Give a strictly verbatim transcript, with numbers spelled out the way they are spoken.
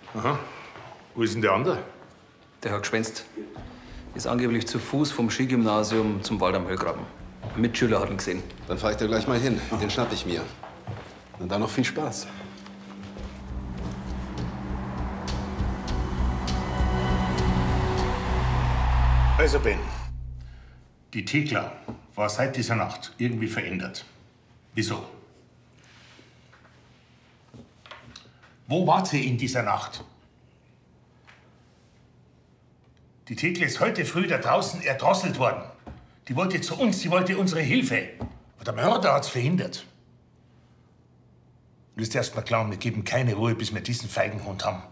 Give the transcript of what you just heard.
Aha. Wo ist denn der andere? Der Herr Gschwänzt ist angeblich zu Fuß vom Skigymnasium zum Wald am Höllgraben. Ein Mitschüler hat ihn gesehen. Dann fahr ich da gleich mal hin. Den schnapp ich mir. Und dann noch viel Spaß. Also, Ben, die Thekla war seit dieser Nacht irgendwie verändert. Wieso? Wo war sie in dieser Nacht? Die Thekla ist heute früh da draußen erdrosselt worden. Die wollte zu uns, die wollte unsere Hilfe. Aber der Mörder hat's verhindert. Du musst erst mal glauben, wir geben keine Ruhe, bis wir diesen Feigenhund haben.